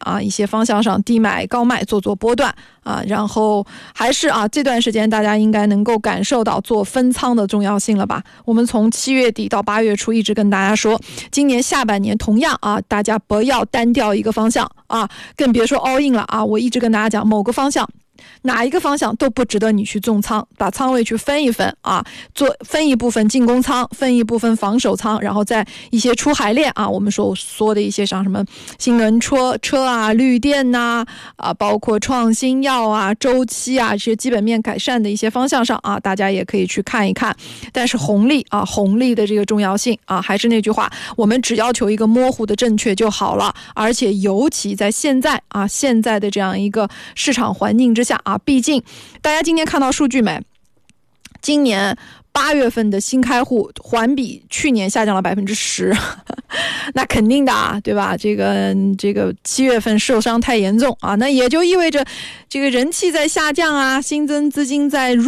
啊一些方向上低买高卖做波段啊，然后还是这段时间大家应该能够感受到做分仓的重要性了吧。我们从7月底到8月初一直跟大家说，今年下半年同样大家不要单调一个方向更别说 all in 了我一直跟大家讲，某个方向哪一个方向都不值得你去重仓，把仓位去分一分分一部分进攻仓，分一部分防守仓，然后在一些出海链我们说的一些像什么新能车绿电包括创新药周期这些基本面改善的一些方向上大家也可以去看一看。但是红利的这个重要性还是那句话，我们只要求一个模糊的正确就好了。而且尤其在现在的这样一个市场环境之下毕竟大家今天看到数据没？今年8月份的新开户环比去年下降了10%，那肯定的对吧？这个7月份受伤太严重那也就意味着这个人气在下降新增资金在